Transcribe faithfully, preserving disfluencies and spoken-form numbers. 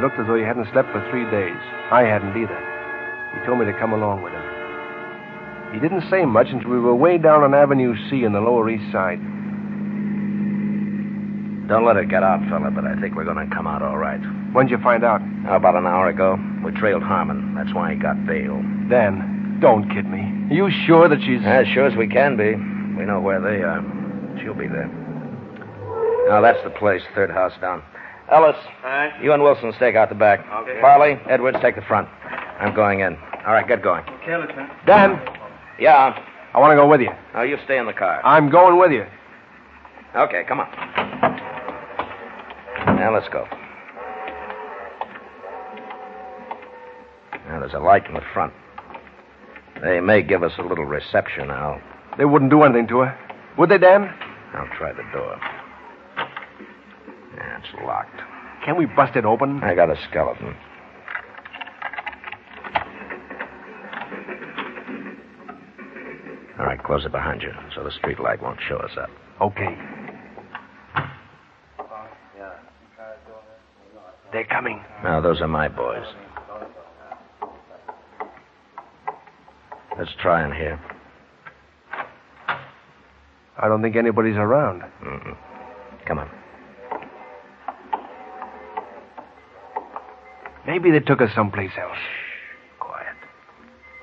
looked as though he hadn't slept for three days. I hadn't either. He told me to come along with him. He didn't say much until we were way down on Avenue C in the Lower East Side. Don't let it get out, fella, but I think we're going to come out all right. When'd you find out? How about an hour ago? We trailed Harmon. That's why he got bail. Dan, don't kid me. Are you sure that she's... As sure as we can be. We know where they are. She'll be there. Now, that's the place, third house down. Ellis, Aye. you and Wilson stake out the back. Okay. Farley, Edwards, take the front. I'm going in. All right, get going. Okay, Lieutenant. Dan, Yeah. I want to go with you. Now, you stay in the car. I'm going with you. Okay, come on. Now, let's go. Now, there's a light in the front. They may give us a little reception now. They wouldn't do anything to her. Would they, Dan? I'll try the door. Yeah, it's locked. Can we bust it open? I got a skeleton. All right, close it behind you so the street light won't show us up. Okay. They're coming. Now, those are my boys. Let's try in here. I don't think anybody's around. Mm-mm. Come on. Maybe they took us someplace else.